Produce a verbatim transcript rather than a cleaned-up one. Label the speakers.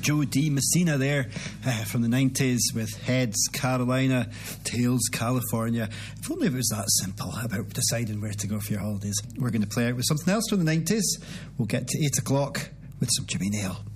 Speaker 1: Joe D. Messina there uh, from the nineties with Heads, Carolina, Tails, California. If only it was that simple about deciding where to go for your holidays. We're going to play out with something else from the nineties. We'll get to eight o'clock with some Jimmy Nail.